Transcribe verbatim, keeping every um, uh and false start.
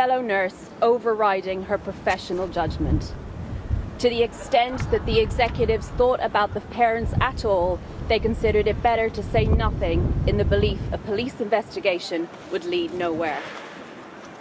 fellow nurse overriding her professional judgment. To the extent that the executives thought about the parents at all, they considered it better to say nothing in the belief a police investigation would lead nowhere.